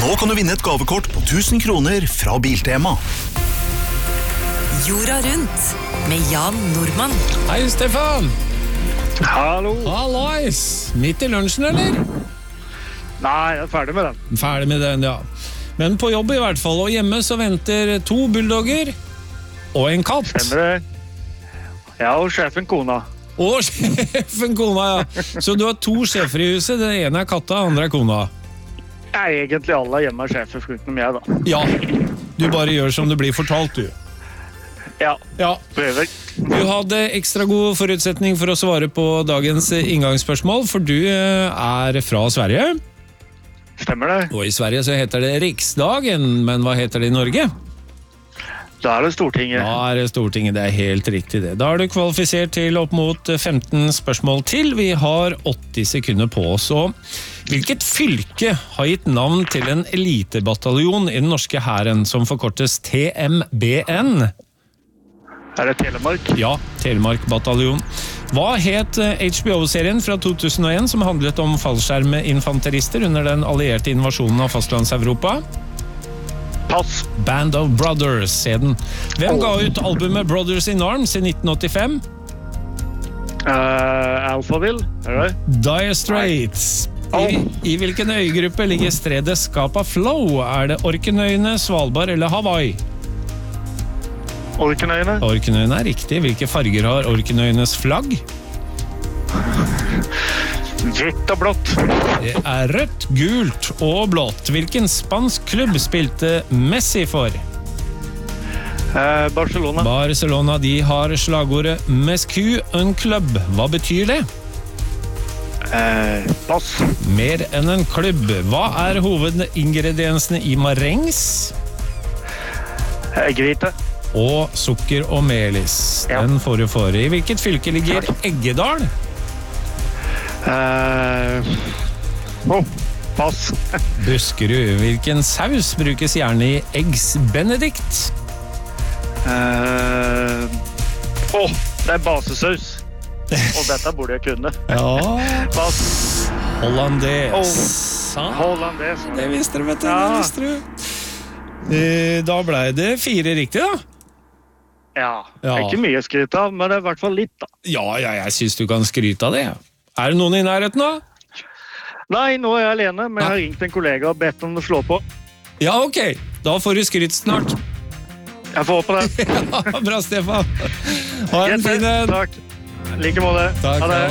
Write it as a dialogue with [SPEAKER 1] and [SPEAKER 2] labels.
[SPEAKER 1] Nå kan du vinne et gavekort på 1000 kroner fra Biltema.
[SPEAKER 2] Jorda rundt med Jan Nordmann.
[SPEAKER 3] Hei, Stefan.
[SPEAKER 4] Hallo.
[SPEAKER 3] Hallois. Midt i lunsjen, eller?
[SPEAKER 4] Nei, jeg er ferdig med den.
[SPEAKER 3] Ferdig med den, ja. Men på jobb i hvert fall, og hjemme så venter 2 bulldogger og en katt.
[SPEAKER 4] Stemmer det? Ja, og sjefen kona.
[SPEAKER 3] Og sjefen kona, ja. Så du har 2 sjefer i huset, den ene er katta, den andre er kona.
[SPEAKER 4] Ja, egentlig alle er hjemme av sjefer, foruten meg da.
[SPEAKER 3] Ja, du bare gjør som det blir fortalt, du.
[SPEAKER 4] Ja,
[SPEAKER 3] Ja.
[SPEAKER 4] prøver.
[SPEAKER 3] Du hadde ekstra god forutsetning for å svare på dagens inngangsspørsmål, for du er fra Sverige.
[SPEAKER 4] Stemmer det?
[SPEAKER 3] Og i Sverige så heter det Riksdagen, men hva heter det i Norge?
[SPEAKER 4] Da er det Stortinget.
[SPEAKER 3] Da er det Stortinget, det er helt riktig det. Da er du kvalifisert til opp mot 15 spørsmål til. Vi har 80 sekunder på oss. Og hvilket fylke har gitt navn til en elitebataljon i den norske hæren som forkortes TMBN?
[SPEAKER 4] Er det Telemark?
[SPEAKER 3] Ja, Telemark-bataljon. Hva het HBO-serien fra 2001 som handlet om fallskjerminfanterister under den allierte invasjonen av fastlands-Europa?
[SPEAKER 4] Pass.
[SPEAKER 3] Band of Brothers, se den. Hvem ga ut albumet Brothers in Arms i 1985?
[SPEAKER 4] Alphaville, er det?
[SPEAKER 3] Dire Straits. I hvilken øygruppe ligger stredet Scapa Flow? Er det Orknøyene, Svalbard eller Hawaii?
[SPEAKER 4] Orknøyene?
[SPEAKER 3] Orknøyene er riktig. Hvilke farger har Orknøyenes flagg?
[SPEAKER 4] Hvitt og blått.
[SPEAKER 3] Det er rødt, gult og blått. Hvilken spansk klubb spilte Messi for?
[SPEAKER 4] Barcelona.
[SPEAKER 3] Barcelona, de har slagordet Mescu un club. Hva betyr det?
[SPEAKER 4] Pass.
[SPEAKER 3] Mer enn en klubb. Hva er hovedingrediensene i marengs?
[SPEAKER 4] Gryte.
[SPEAKER 3] Og sukker og melis.
[SPEAKER 4] Ja.
[SPEAKER 3] Den får du for. I hvilket fylke ligger Eggedal?
[SPEAKER 4] Pass.
[SPEAKER 3] Buskerud. Hvilken saus brukes gjerne i eggs benedict?
[SPEAKER 4] Det er basesaus. Og dette burde jeg kunne.
[SPEAKER 3] Ja,
[SPEAKER 4] Pass.
[SPEAKER 3] hollandes.
[SPEAKER 4] Hollandes.
[SPEAKER 3] Det visste du, vet du.
[SPEAKER 4] Ja.
[SPEAKER 3] Det visste du. Da ble det 4 riktig, da.
[SPEAKER 4] Ja,
[SPEAKER 3] Ja.
[SPEAKER 4] ikke mye skryt av, men det er i hvert fall litt da.
[SPEAKER 3] Ja, jeg synes du kan skryte av det. Er det noen i nærheten da?
[SPEAKER 4] Nei, nå er jeg alene, men jeg har ringt en kollega og bedt om å slå på.
[SPEAKER 3] Ja, ok. Da får du skryt snart.
[SPEAKER 4] Jeg får håpe det.
[SPEAKER 3] Ja, bra, Stefan. Ha en fin en.
[SPEAKER 4] Takk. Like måte.
[SPEAKER 3] Takk,
[SPEAKER 4] Ha det.